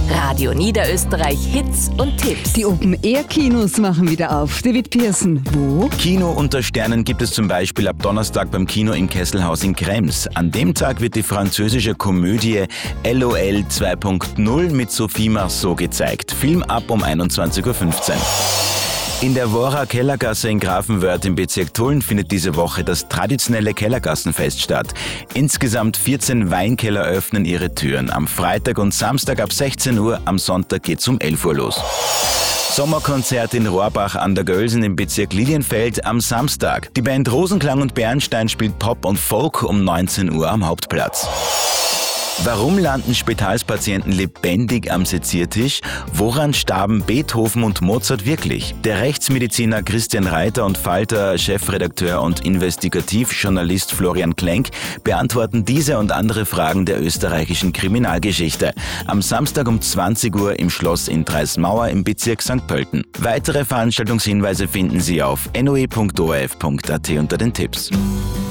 Radio Niederösterreich Hits und Tipps. Die Open-Air-Kinos machen wieder auf. David Pearson, wo? Kino unter Sternen gibt es zum Beispiel ab Donnerstag beim Kino im Kesselhaus in Krems. An dem Tag wird die französische Komödie LOL 2.0 mit Sophie Marceau gezeigt. Film ab um 21.15 Uhr. In der Wora Kellergasse in Grafenwörth im Bezirk Tulln findet diese Woche das traditionelle Kellergassenfest statt. Insgesamt 14 Weinkeller öffnen ihre Türen. Am Freitag und Samstag ab 16 Uhr, am Sonntag geht's um 11 Uhr los. Sommerkonzert in Rohrbach an der Gölsen im Bezirk Lilienfeld am Samstag. Die Band Rosenklang und Bernstein spielt Pop und Folk um 19 Uhr am Hauptplatz. Warum landen Spitalspatienten lebendig am Seziertisch? Woran starben Beethoven und Mozart wirklich? Der Rechtsmediziner Christian Reiter und Falter-Chefredakteur und Investigativjournalist Florian Klenk beantworten diese und andere Fragen der österreichischen Kriminalgeschichte. Am Samstag um 20 Uhr im Schloss in Dreismauer im Bezirk St. Pölten. Weitere Veranstaltungshinweise finden Sie auf noe.orf.at unter den Tipps.